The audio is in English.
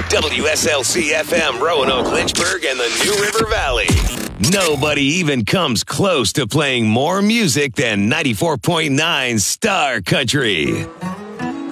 WSLC FM, Roanoke, Lynchburg, and the New River Valley. Nobody even comes close to playing more music than 94.9 Star Country.